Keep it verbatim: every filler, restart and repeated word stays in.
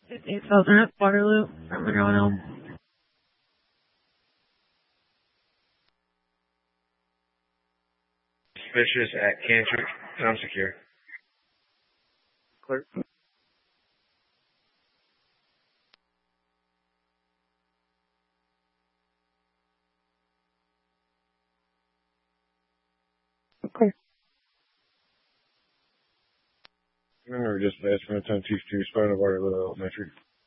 eight thousand at Waterloo. I'm going home. Suspicious at Cantrick. I'm secure. Clear. Clear. Remember, dispatch from ten two two, Sparta Waterloo Elementary.